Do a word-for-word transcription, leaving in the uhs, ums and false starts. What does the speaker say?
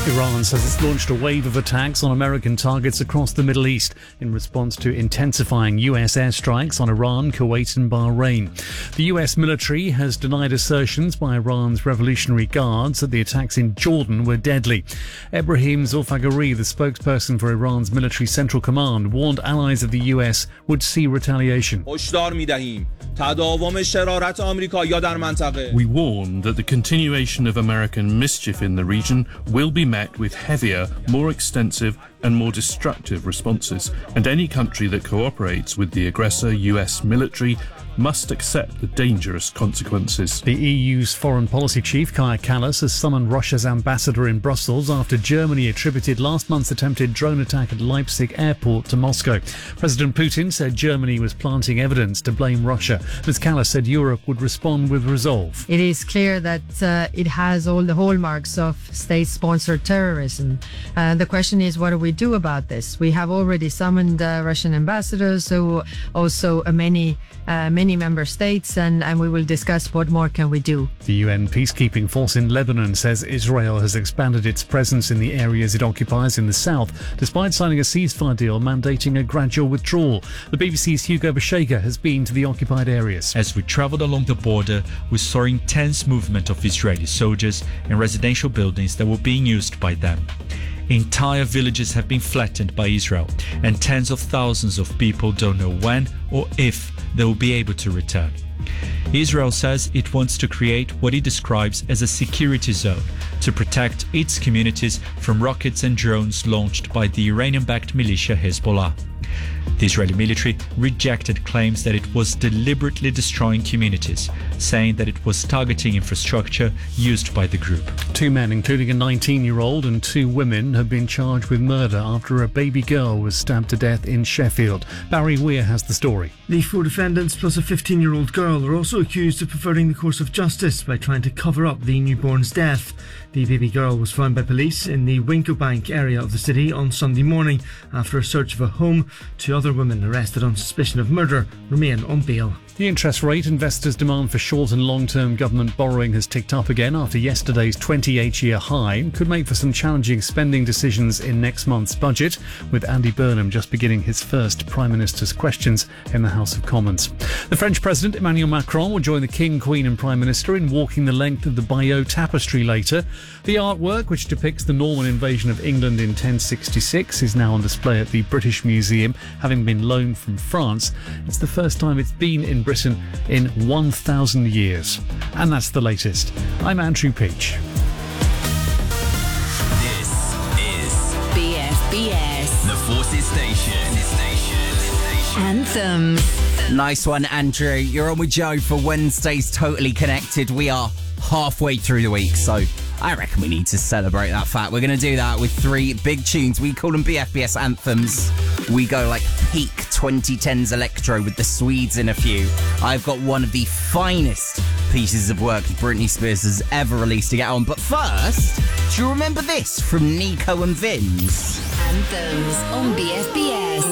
Iran says it's launched a wave of attacks on American targets across the Middle East in response to intensifying U S airstrikes on Iran, Kuwait and Bahrain. The U S military has denied assertions by Iran's Revolutionary Guards that the attacks in Jordan were deadly. Ebrahim Zolfaghari, the spokesperson for Iran's military central command, warned allies of the U S would see retaliation. We warn that the continuation of American mischief in the region will be met with heavier, more extensive and more destructive responses, and any country that cooperates with the aggressor U S military must accept the dangerous consequences. The E U's foreign policy chief, Kaja Kallas, has summoned Russia's ambassador in Brussels after Germany attributed last month's attempted drone attack at Leipzig airport to Moscow. President Putin said Germany was planting evidence to blame Russia. Miz Kallas said Europe would respond with resolve. It is clear that uh, it has all the hallmarks of state-sponsored terrorism. Uh, the question is, what do we do about this? We have already summoned uh, Russian ambassadors, so also uh, many uh, many member states, and, and we will discuss what more can we do. The U N peacekeeping force in Lebanon says Israel has expanded its presence in the areas it occupies in the south, despite signing a ceasefire deal mandating a gradual withdrawal. The B B C's Hugo Bashega has been to the occupied areas. As we travelled along the border, we saw intense movement of Israeli soldiers in residential buildings that were being used by them. Entire villages have been flattened by Israel, and tens of thousands of people don't know when or if they will be able to return. Israel says it wants to create what it describes as a security zone to protect its communities from rockets and drones launched by the Iranian-backed militia Hezbollah. The Israeli military rejected claims that it was deliberately destroying communities, saying that it was targeting infrastructure used by the group. Two men, including a nineteen-year-old and two women, have been charged with murder after a baby girl was stabbed to death in Sheffield. Barry Weir has the story. The four defendants plus a fifteen-year-old girl are also accused of perverting the course of justice by trying to cover up the newborn's death. The baby girl was found by police in the Wincobank area of the city on Sunday morning after a search of a home. Two other women arrested on suspicion of murder remain on bail. The interest rate investors' demand for short and long-term government borrowing has ticked up again after yesterday's twenty-eight-year high. Could make for some challenging spending decisions in next month's budget, with Andy Burnham just beginning his first Prime Minister's questions in the House of Commons. The French President Emmanuel Macron will join the King, Queen and Prime Minister in walking the length of the Bayeux Tapestry later. The artwork, which depicts the Norman invasion of England in ten sixty-six, is now on display at the British Museum, having been loaned from France. It's the first time it's been in Britain in one thousand years. And that's the latest. I'm Andrew Peach. This is B F B S, the Forces Station. Anthems. Nice one, Andrew. You're on with Joe for Wednesday's Totally Connected. We are halfway through the week, so I reckon we need to celebrate that fact. We're going to do that with three big tunes. We call them B F B S anthems. We go like peak twenty tens electro with the Swedes in a few. I've got one of the finest pieces of work Britney Spears has ever released to get on. But first, do you remember this from Nico and Vinz? Anthems on B F B S.